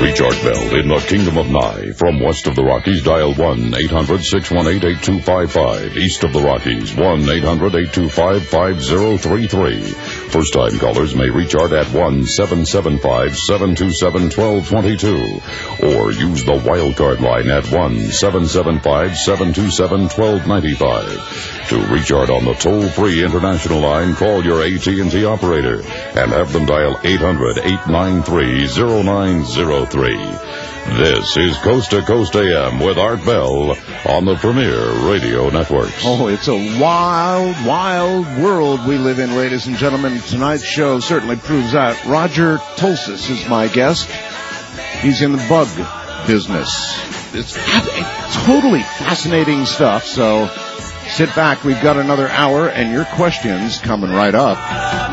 Reach Art Bell in the Kingdom of Nye. From west of the Rockies, dial 1-800-618-8255. East of the Rockies, 1-800-825-5033. First-time callers may reach Art at 1-775-727-1222. Or use the wildcard line at 1-775-727-1295. To reach Art on the toll-free international line, call your AT&T operator and have them dial 800-893-0903. This is Coast to Coast AM with Art Bell on the Premier Radio Network. Oh, it's a wild, wild world we live in, ladies and gentlemen. Tonight's show certainly proves that. Roger Tulsis is my guest. He's in the bug business. It's totally fascinating stuff, so sit back. We've got another hour, and your questions coming right up.